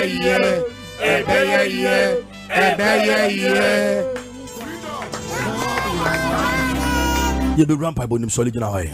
You be ramp by solid in a way.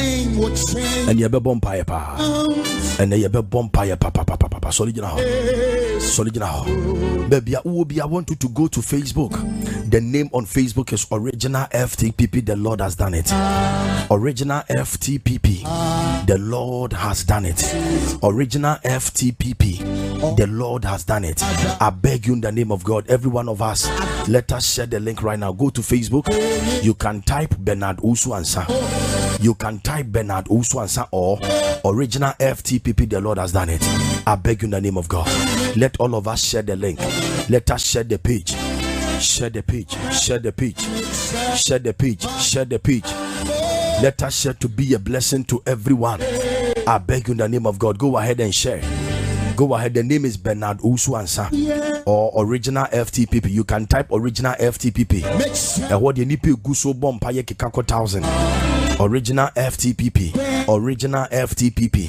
And you be bumpire pa. And you be bumpire papa solid in a solid in a baby. I want you to go to Facebook. The name on Facebook is Original FTPP. The Lord has done it. Original FTPP. The Lord has done it. Original FTPP. The Lord has done it. I beg you in the name of God, every one of us, let us share the link right now. Go to Facebook. You can type Bernard Usuansa. You can type Bernard Usuansa or Original FTPP. The Lord has done it. I beg you in the name of God. Let all of us share the link. Let us share the page. Share the page. Share the page. Share the page. Share the page. Let us share to be a blessing to everyone. I beg you in the name of God. Go ahead and share. Go ahead. The name is Bernard Usuansa or Original FTPP. You can type Original FTPP. What you need to go so bomb pa ye kikako 1,000. Original FTPP. Original FTPP.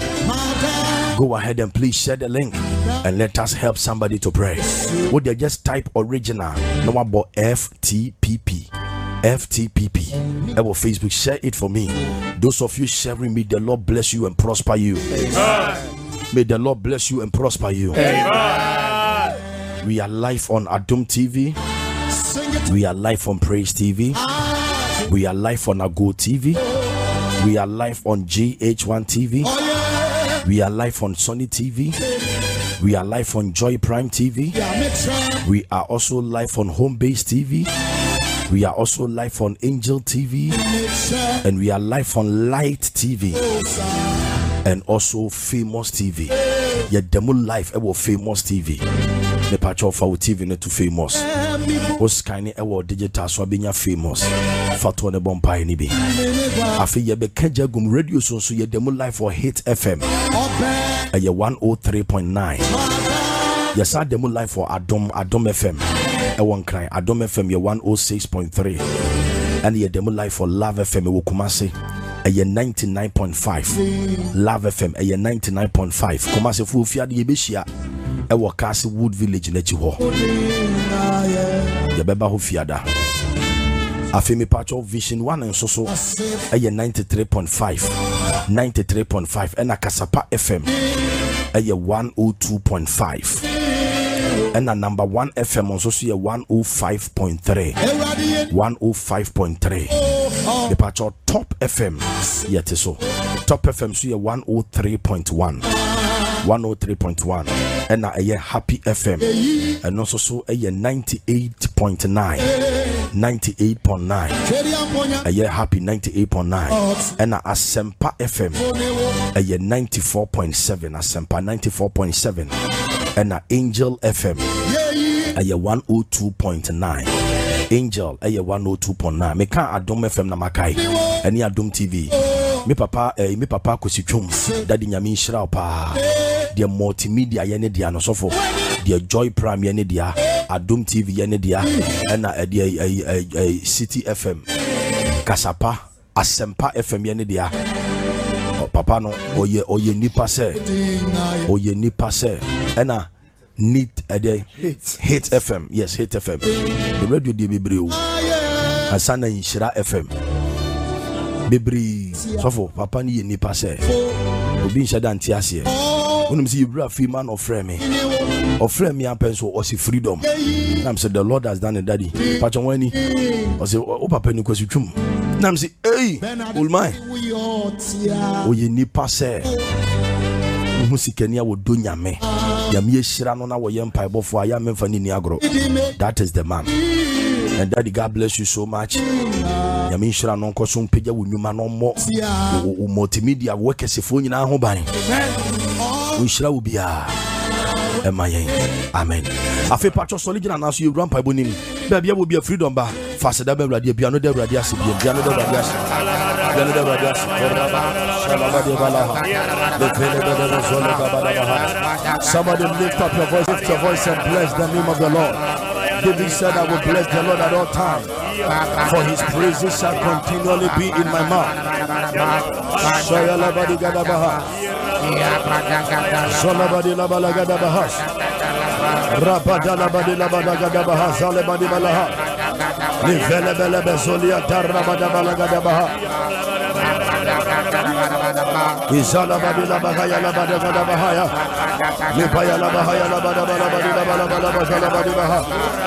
Go ahead and please share the link and let us help somebody to pray. Would they just type Original? No about FTPP. FTPP. Ever Facebook, share it for me. Those of you sharing me, the Lord bless you and prosper you. Amen. May the Lord bless you and prosper you. Amen. We are live on Adom TV. We are live on Praise TV. We are live on Ago TV. We are live on GH1 TV. We are live on Sony TV. We are live on Joy Prime TV. We are also live on Home Base TV. We are also live on Angel TV. And we are live on Light TV. And also Famous TV. Yeah, demo live ever Famous TV. The patch of our TV not too famous. Was kind of digital so being famous. Fatu ne bompa ni bi. Afi ye be Kejagum radio so ye demo live for Hit FM. Ye 103.9. Yes, I demo live for Adom FM. One cry Adom FM ye 106.3. And ye demo live for Love FM wo Kumasi. Ye 99.5. Love FM ye 99.5. Kumasi fu fiade ye beshia. Ewo Kasi Wood Village nechi ho. Ye beba ho fiada. Afemi Pacho Vision 1 and so ye 93.5. 93.5 and Akasapa FM ye 102.5. And a number 1 FM also see a 105.3. 105.3. The patch of Top FM yet so Top FM see a 103.1. 103.1 and a Happy FM and also so a 98.9. 98.9 a year Happy 98.9 and a Asempa FM a year 94.7 Asempa 94.7 and a Angel FM a year 102.9 Angel a year 102.9 me can Adom FM na makai any Adom TV me papa kosichum daddy nyame nhyira pa the multimedia yene dia no sofo the Joy Prime yene dia Adom TV yene dia and the City FM Kasapa Asempa FM yene dia papa no oye nipa se and need Hit FM. Yes, Hit FM. The radio de Bibriu Asana Inshira FM Bibri Sofo papa ni nipa se obi nshada ntiase unum see you free man of frame me apen so o si freedom nam say the Lord has done it daddy pacho wani o say o papa ni kwasi twum nam say hey ulmai oye nipa se musikania wo do nyame yame yeshira no na wo yempa bofo aya memfa ni agro. That is the man. And daddy, God bless you so much. Yame yeshira no nko so mpegya wo nyuma no mo multimedia workers fo nyina ho ban yeshira wo bia emayen amen. Afi patcho solid na naso you rampa bonim bia wo bia freedom ba fast da ba radio bia no da radio ase bia no da radio ase somebody lift up your voice and bless the name of the Lord. David said, I will bless the Lord at all times, for his praises shall continually be in my mouth. Rabadala badila badaga baha sale badibalaha. Livele bele bezolia tarra badabalaga baha. Izala badila bahaya la badaga bahaya. Lipaya la bahaya la badabala badila balabala basala badibaha.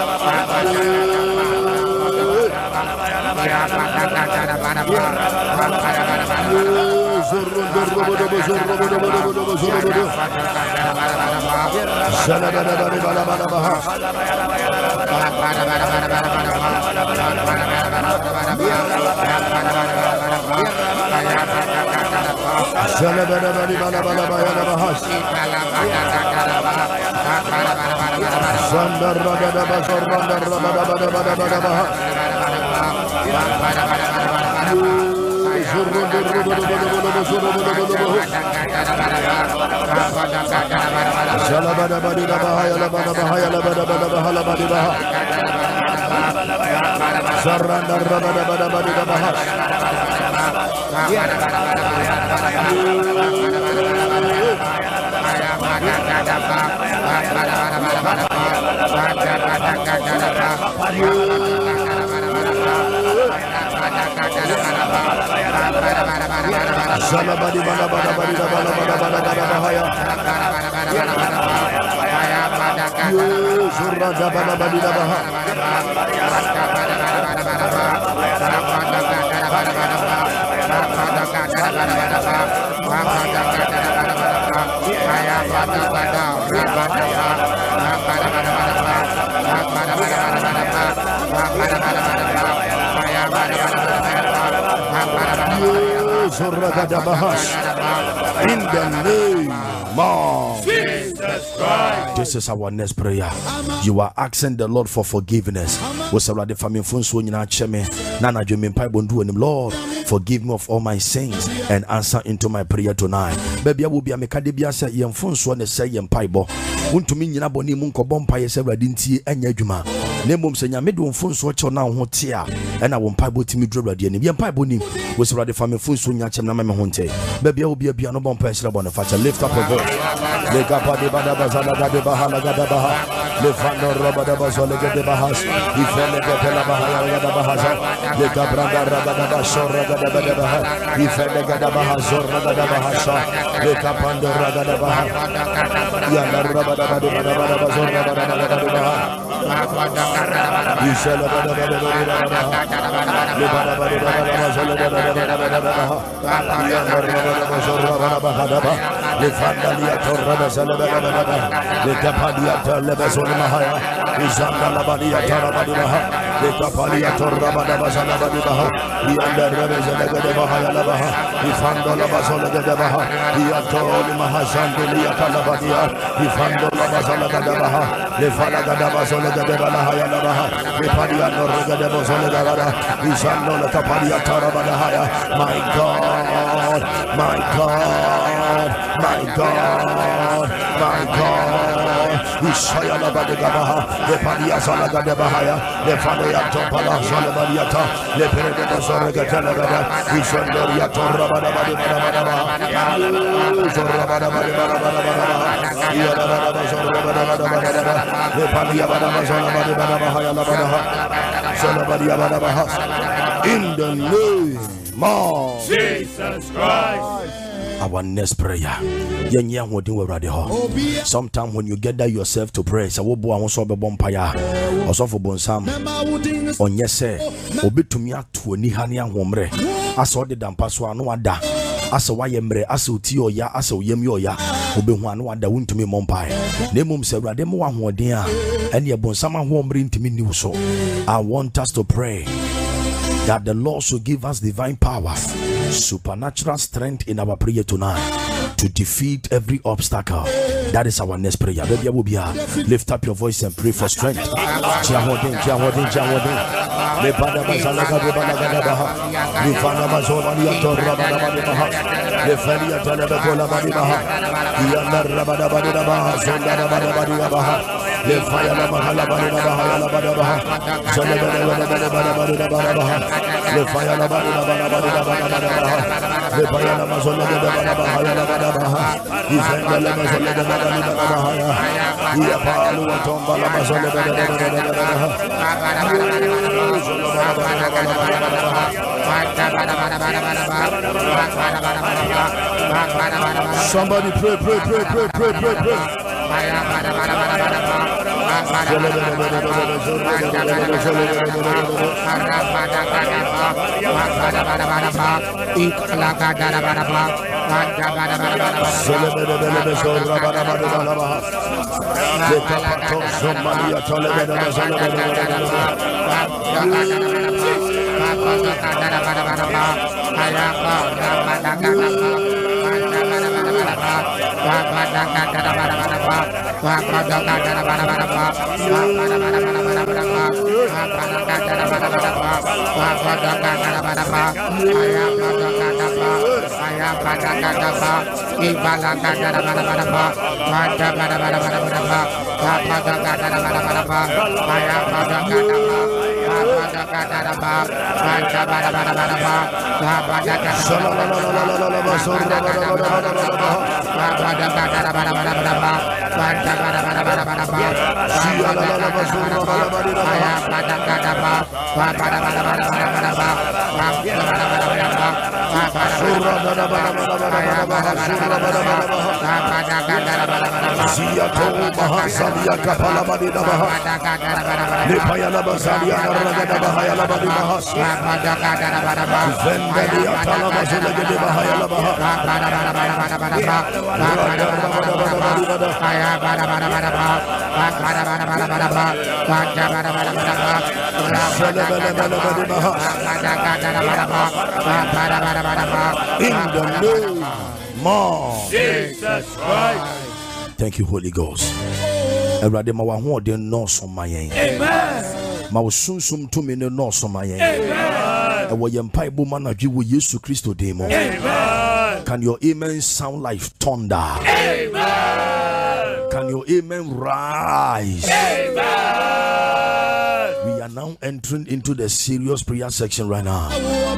In the name of Jesus Christ. This is our next prayer. You are asking the Lord for forgiveness. Lord, forgive me of all my sins and answer into my prayer tonight. Baby, I will be a mekadebia say yem funso ne say yem paibo. Untumi nyina boni mu nkobom paye se wrade ntie anya adwuma. Nemom se nyame do funso che na ho te a na wo paibo timi dro wrade ne yem paibo nim. Wo se wrade fami funso nya chem na me ho nte. Baby, I will be a bia no bom paye sira bona facha. Lift up your voice. Le kapa de bada bazala gade bahala gada baha. Le fando robada bazole gade bahas. Ifele gade la bahala gada bahasa. Le kabranda ragada bashora gada bada baha. Ifele gada bahazora gada bahasa. Le kapando ragada baha. Ya la robada bada bada bazora gada bada baha. Ifele gada bada bada le bada bada bazole gada bada baha. Ya la robada bazora bada baha. Le fandalia torra bazala bada bada. Le kapadia torra bazole mahaya. Izanda la badia torra bada baha. Le kapalia torra bada bazala bada baha. Li anda rebezala gada bahaya la baha. Ifando la bazole gada baha. Ya torra mahazande li akala badia. Ifando la bazala gada baha. Le fala gada bazole gada bahaya la baha. Le padia torra gada bazole gada. Izando la kapalia torra bada haya. My God, my God, my God, my God. Ishaya la badaga le padia sala gada bahaya, le fadia topala sala badiata, le perede basora gata la gada, ishandoria torra bada bada bada bada, torra bada bada bada bada, iya bada basora bada bada bada, le padia bada basora bada bada bahaya la bada, sala badia bada bahas. In the name of Jesus Christ. Our next prayer. Sometimes when you gather yourself to pray, so wo so be bompaya. Also for bonsam. On yes obetumi ato ni hane ahomre. Aso de dampa so anu ada. Asa wayemre asa uti oya asa oyem yoya. Obehu anu ada wuntumi mompae. Nemum se urade mo ahoden a ene bonsam ahomre ntimi ni so. I want us to pray that the Lord should give us divine power, supernatural strength in our prayer tonight to defeat every obstacle. That is our next prayer. Baby, will be lift up your voice and pray for strength. Le fire la mahala bada baha la bada baha. Zole bada bada baha. Le fire la bada baha. Le fire la mazole bada baha la bada baha. Ifenda la mazole bada baha. Ia palu tomba la mazole bada baha. Somebody pray. In the name of Jesus Christ. Thank you, Holy Ghost. Everybody, ma wa den no so mayen. Amen. Ma wo sunsum to me no so mayen. Amen. E wo yempa ibo manadwe wo Yesu Kristo demo. Amen. Can your amen sound like thunder? Amen. Can your amen rise? Amen. We are now entering into the serious prayer section right now.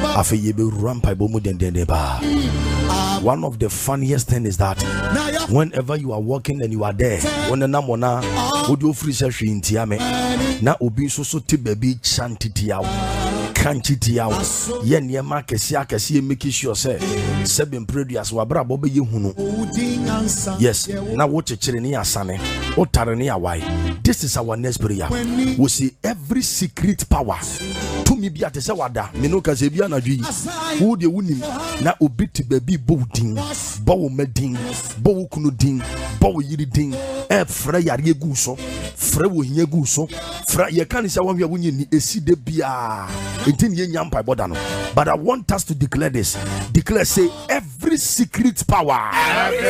One of the funniest things is that whenever you are walking and you are there, when the namona would you free session in Tiame, now obi so baby chantitiao. Kanchitiao yen ye mark si make sure say seven previous wabra bobe ye hunu. Yes, now watch a chireni asane or tarani away. This is our next prayer. We see every secret power to me be at the sawada minoka zebiana ji who de wunim na obit baby boating bow meding bow kunuding bow yiriding e fra yare guso fra wo hia guso fra ye kan say wan wi ni esi de bia entin ye nyampa boda no. But I want us to declare this. Declare, say, every secret power